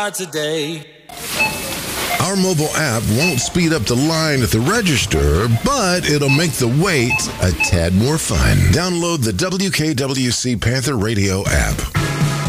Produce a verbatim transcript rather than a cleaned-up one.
today. Our mobile app won't speed up the line at the register, but it'll make the wait a tad more fun. Download the W K W C Panther Radio app.